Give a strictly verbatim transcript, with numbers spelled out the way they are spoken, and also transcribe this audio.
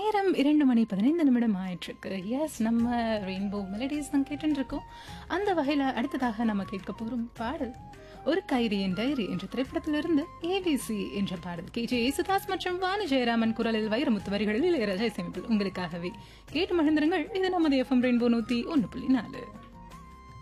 நேரம் இரண்டு மணி பதினைந்து நிமிடம் ஆயிட்டிருக்கு. எஸ், நம்ம ரெயின்போ மெலடிஸ் தான் கேட்டுட்டு இருக்கோம். அந்த வகையில் அடுத்ததாக நம்ம கேட்க போகும் பாடல் ஒரு கைதியின் டைரி என்ற திரைப்படத்திலிருந்து ஏபிசி என்ற பாடல். கே ஜே யேசுதாஸ் மற்றும் வாணி ஜெயராமன் குரலில் வைரமுத்து வரிகளில் இளையராஜா இசையமைப்பில் உங்களுக்காகவே கேட்டு மகிழ்ந்திருங்கள். இது நமது எஃப்எம் ரெயின்போ நூத்தி ஒன்று புள்ளி நாலு.